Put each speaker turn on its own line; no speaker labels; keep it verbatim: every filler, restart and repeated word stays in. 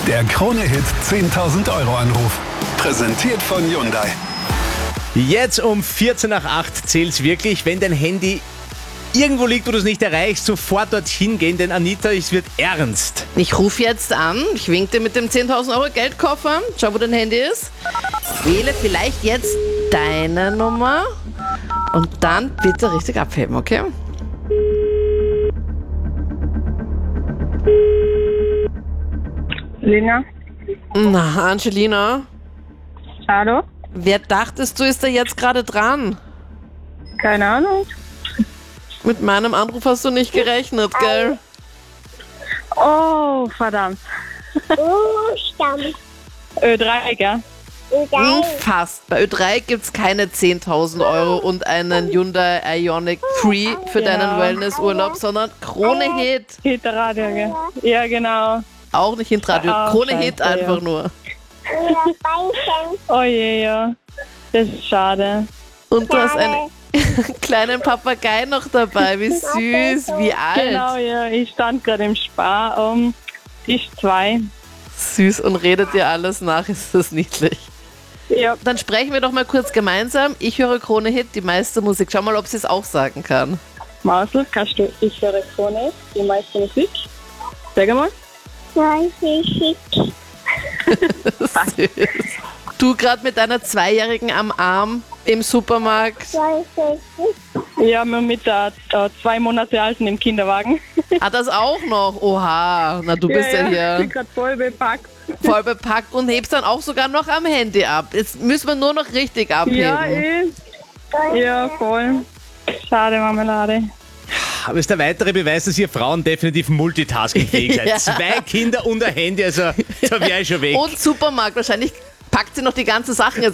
Der Krone-Hit zehntausend Euro Anruf. Präsentiert von Hyundai.
Jetzt um vierzehn nach acht zählt's wirklich, wenn dein Handy irgendwo liegt, wo du es nicht erreichst, sofort dorthin gehen, denn Anita, es wird ernst.
Ich rufe jetzt an, ich wink dir mit dem zehntausend Euro Geldkoffer, schau, wo dein Handy ist. Wähle vielleicht jetzt deine Nummer und dann bitte richtig abheben, okay?
Lina,
Na, Angelina,
hallo?
wer dachtest du, ist da jetzt gerade dran?
Keine Ahnung.
Mit meinem Anruf hast du nicht gerechnet, gell?
Oh, verdammt.
Oh, stimmt.
Ö drei, gell?
Hm, fast. Bei Ö drei gibt's keine zehntausend Euro und einen Hyundai Ioniq Free für
Genau.
deinen Wellnessurlaub, sondern Krone Hit.
Hitradio, gell? Ja, genau.
Auch nicht Hintradio.
Ah,
Krone
scheiße,
Hit einfach
ja.
nur.
Oh je, ja. Das ist schade.
Und du hast einen kleinen Papagei noch dabei. Wie süß, wie alt.
Genau, ja. Ich stand gerade im Spar um Tisch zwei.
Süß und redet dir alles nach. Ist das niedlich.
Ja.
Dann sprechen wir doch mal kurz gemeinsam. Ich höre Krone Hit, die meiste Musik. Schau mal, ob sie es auch sagen kann.
Mausel, kannst du Ich höre Krone, die meiste Musik? Sag mal.
Süß. Du gerade mit deiner Zweijährigen am Arm im Supermarkt.
Ja, mit der äh, zwei Monate alten im Kinderwagen.
Hat das auch noch? Oha, na du bist ja,
Ich
hier
bin gerade voll bepackt.
voll bepackt und hebst dann auch sogar noch am Handy ab. Jetzt müssen wir nur noch richtig abheben.
Ja, eh. Ja, voll. Schade, Marmelade.
Aber ist der weitere Beweis, dass ihr Frauen definitiv multitaskingfähig seid.
Ja.
Zwei Kinder und ein Handy, also da wäre ich schon weg.
Und Supermarkt, wahrscheinlich packt sie noch die ganzen Sachen jetzt